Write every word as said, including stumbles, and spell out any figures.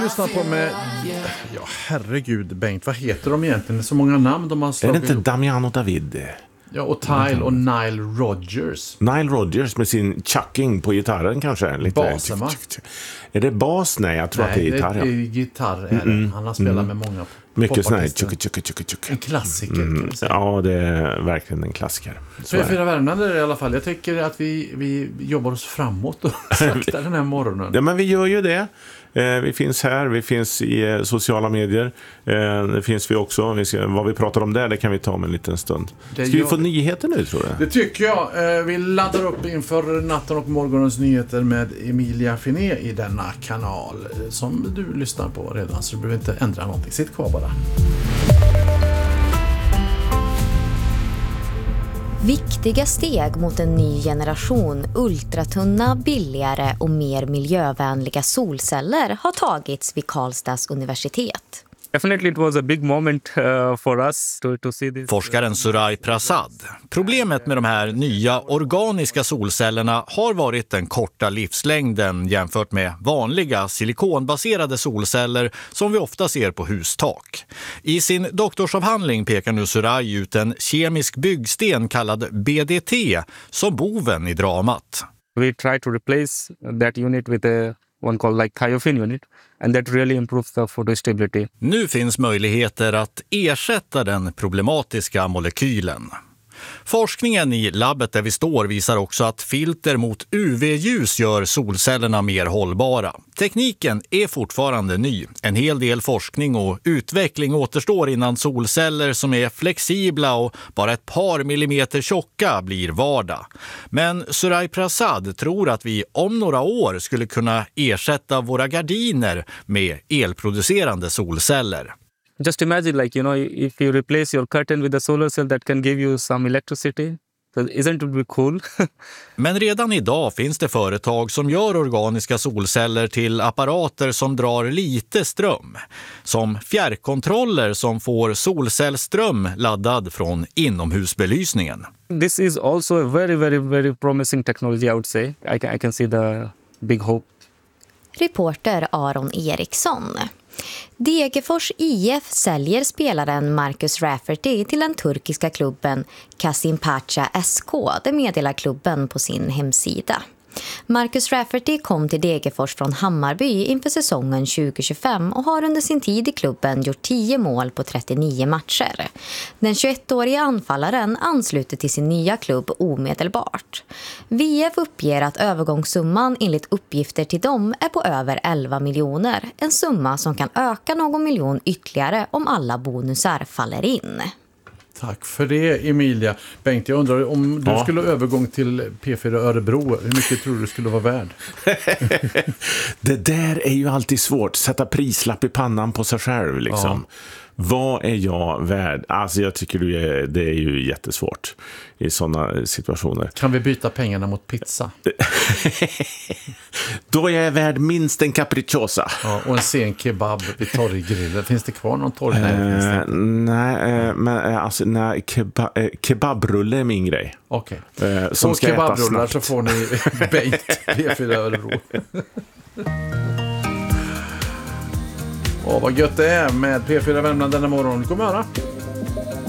Lyssna på med, ja herregud Bengt, vad heter de egentligen? Det är så många namn de har slagit. Är det inte Damiano David? Ja, och Tyle och Nile Rodgers. Nile Rodgers med sin chucking på gitarren kanske. Lite Basen, va? Är det bas? Nej, jag tror Nej, att det är gitarr. det är gitarr. Är det. Han har spelat mm. med många mycket sån här tjuck, tjuck, tjuck, tjuck. En klassiker. Mm. Ja, det är verkligen en klassiker. Så P fyra Värmland är det i alla fall. Jag tycker att vi, vi jobbar oss framåt och sakta den här morgonen. Ja, men vi gör ju det. Eh, vi finns här, vi finns i eh, sociala medier. Eh, det finns vi också. Vi ska, vad vi pratar om där, det kan vi ta om en liten stund. Det ska vi få nyheter nu, tror jag? Det tycker jag. Eh, vi laddar upp inför natten och morgonens nyheter med Emilia Finé i denna kanal. Eh, som du lyssnar på redan, så du behöver inte ändra någonting. Sitt kvar bara. Viktiga steg mot en ny generation ultratunna, billigare och mer miljövänliga solceller har tagits vid Karlstads universitet. Definitely it was a big moment uh, for us to, to see this. Forskaren Suray Prasad. Problemet med de här nya organiska solcellerna har varit den korta livslängden jämfört med vanliga silikonbaserade solceller som vi ofta ser på hustak. I sin doktorsavhandling pekar nu Suray ut en kemisk byggsten kallad B D T som boven i dramat. We try to replace that unit with a one called like thiophene unit, and that really improves the photostability. Nu finns möjligheter att ersätta den problematiska molekylen. Forskningen i labbet där vi står visar också att filter mot U V-ljus gör solcellerna mer hållbara. Tekniken är fortfarande ny. En hel del forskning och utveckling återstår innan solceller som är flexibla och bara ett par millimeter tjocka blir vardag. Men Suray Prasad tror att vi om några år skulle kunna ersätta våra gardiner med elproducerande solceller. Just imagine, like, you know, if you replace your curtain with a solar cell that can give you some electricity. So isn't it be cool? Men redan idag finns det företag som gör organiska solceller till apparater som drar lite ström. Som fjärrkontroller som får solcellström laddad från inomhusbelysningen. This is also a very, very, very promising technology, I would say. I can, I can see the big hope. Reporter Aron Eriksson. Degerfors I F säljer spelaren Marcus Rafferty till den turkiska klubben Kasımpaşa S K, det meddelar klubben på sin hemsida. Marcus Rafferty kom till Degerfors från Hammarby inför säsongen tjugo tjugofem och har under sin tid i klubben gjort tio mål på trettionio matcher. Den tjugoettårige anfallaren ansluter till sin nya klubb omedelbart. V F uppger att övergångssumman enligt uppgifter till dem är på över elva miljoner, en summa som kan öka någon miljon ytterligare om alla bonusar faller in. Tack för det, Emilia. Bengt, jag undrar om du ja. skulle övergång till P fyra Örebro, hur mycket tror du skulle vara värd? Det där är ju alltid svårt. Sätta prislapp i pannan på sig själv, liksom. Ja. Vad är jag värd? Alltså jag tycker du är, det är ju jättesvårt i sådana situationer. Kan vi byta pengarna mot pizza? Då är jag värd minst en capricciosa. Ja, och en sen kebab vid torggrillen. Finns det kvar någon torg? Nej, uh, nej uh, men uh, alltså, nej, keba, uh, kebabrulle är min grej. Okej. Okay. Uh, som och ska äta snabbt. Så får ni Bengt P fyra Örebro. Åh, vad gött det är med P fyra Värmland denna morgon. God morgon.